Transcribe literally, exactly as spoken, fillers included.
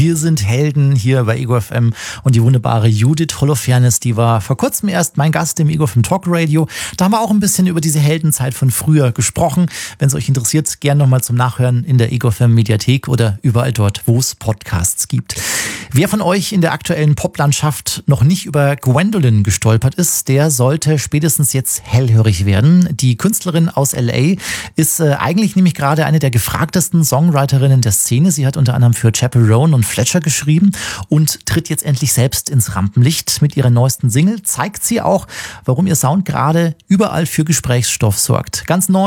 Wir sind Helden hier bei Ego F M und die wunderbare Judith Holofernes, die war vor kurzem erst mein Gast im Ego F M Talk Radio. Da haben wir auch ein bisschen über diese Heldenzeit von früher gesprochen. Wenn es euch interessiert, gerne nochmal zum Nachhören in der Ego F M Mediathek oder überall dort, wo es Podcasts gibt. Wer von euch in der aktuellen Poplandschaft noch nicht über Gwendolyn gestolpert ist, der sollte spätestens jetzt hellhörig werden. Die Künstlerin aus L A ist äh, eigentlich nämlich gerade eine der gefragtesten Songwriterinnen der Szene. Sie hat unter anderem für Chappell Roan und Fletcher geschrieben und tritt jetzt endlich selbst ins Rampenlicht. Mit ihrer neuesten Single zeigt sie auch, warum ihr Sound gerade überall für Gesprächsstoff sorgt. Ganz neu